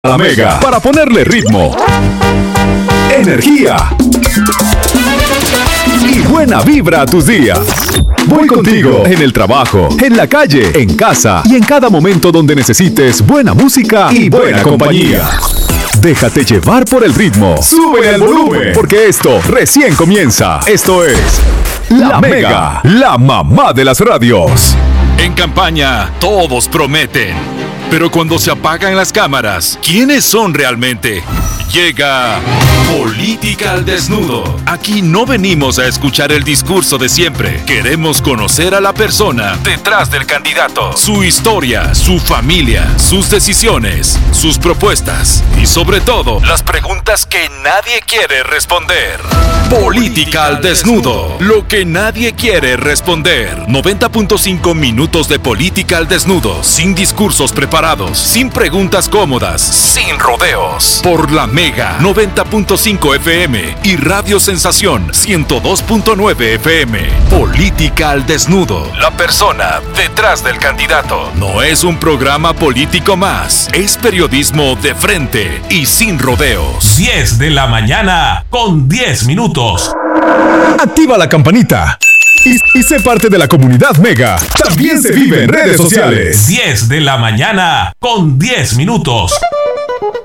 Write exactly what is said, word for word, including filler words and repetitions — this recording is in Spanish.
La Mega para ponerle ritmo, energía y buena vibra a tus días. Voy contigo en el trabajo, en la calle, en casa y en cada momento donde necesites buena música y buena compañía. Déjate llevar por el ritmo. Sube el volumen, porque esto recién comienza. Esto es La Mega, la mamá de las radios. En campaña, todos prometen. Pero cuando se apagan las cámaras, ¿quiénes son realmente? Llega Política al Desnudo. Aquí no venimos a escuchar el discurso de siempre. Queremos conocer a la persona detrás del candidato, su historia, su familia, sus decisiones, sus propuestas y sobre todo, las preguntas que nadie quiere responder. Política al Desnudo. Lo que nadie quiere responder. noventa punto cinco minutos de Política al Desnudo, sin discursos preparados, sin preguntas cómodas, sin rodeos. Por la Mega noventa punto cinco F M y Radio Sensación ciento dos punto nueve F M. Política al Desnudo. La persona detrás del candidato. No es un programa político más. Es periodismo de frente y sin rodeos. diez de la mañana con diez minutos. Activa la campanita y, y sé parte de la comunidad Mega. También se vive en redes sociales. diez de la mañana con diez minutos.